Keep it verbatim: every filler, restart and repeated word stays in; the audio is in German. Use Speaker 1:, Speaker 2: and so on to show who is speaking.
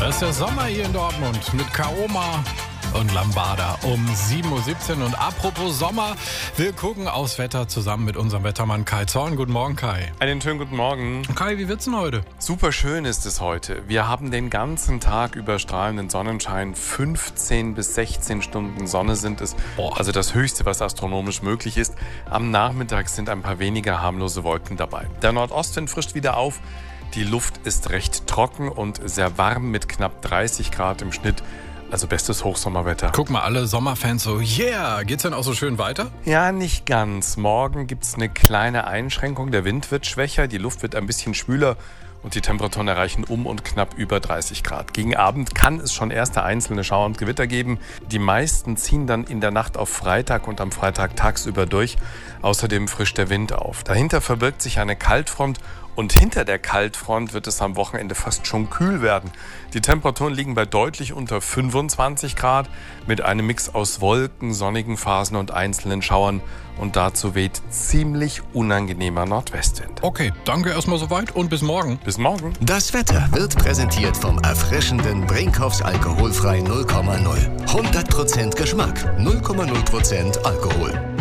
Speaker 1: Das ist der Sommer hier in Dortmund mit Kaoma und Lambada um sieben Uhr siebzehn. Und apropos Sommer, wir gucken aufs Wetter zusammen mit unserem Wettermann Kai Zorn. Guten Morgen, Kai.
Speaker 2: Einen schönen guten Morgen.
Speaker 1: Kai, wie wird's denn heute?
Speaker 2: Super schön ist es heute. Wir haben den ganzen Tag über strahlenden Sonnenschein. fünfzehn bis sechzehn Stunden Sonne sind es.
Speaker 1: Boah.
Speaker 2: Also das Höchste, was astronomisch möglich ist. Am Nachmittag sind ein paar weniger harmlose Wolken dabei. Der Nordostwind frischt wieder auf. Die Luft ist recht trocken und sehr warm mit knapp dreißig Grad im Schnitt. Also bestes Hochsommerwetter.
Speaker 1: Guck mal, alle Sommerfans so, yeah, geht's denn auch so schön weiter?
Speaker 2: Ja, nicht ganz. Morgen gibt's eine kleine Einschränkung. Der Wind wird schwächer, die Luft wird ein bisschen schwüler und die Temperaturen erreichen um und knapp über dreißig Grad. Gegen Abend kann es schon erste einzelne Schauer und Gewitter geben. Die meisten ziehen dann in der Nacht auf Freitag und am Freitag tagsüber durch. Außerdem frischt der Wind auf. Dahinter verbirgt sich eine Kaltfront. Und hinter der Kaltfront wird es am Wochenende fast schon kühl werden. Die Temperaturen liegen bei deutlich unter fünfundzwanzig Grad mit einem Mix aus Wolken, sonnigen Phasen und einzelnen Schauern. Und dazu weht ziemlich unangenehmer Nordwestwind.
Speaker 1: Okay, danke erstmal soweit und bis morgen.
Speaker 2: Bis morgen.
Speaker 3: Das Wetter wird präsentiert vom erfrischenden Brinkhoffs alkoholfrei null Komma null. hundert Prozent Geschmack, null Komma null Prozent Alkohol.